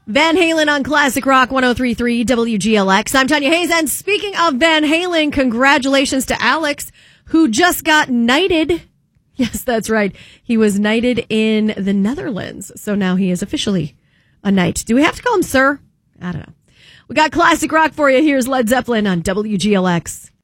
Van Halen on Classic Rock 103.3 WGLX. I'm Tanya Hayes, and speaking of Van Halen, congratulations to Alex, who just got knighted. Yes, that's right. He was knighted in the Netherlands, so now he is officially a knight. Do we have to call him sir? I don't know. We got Classic Rock for you. Here's Led Zeppelin on WGLX.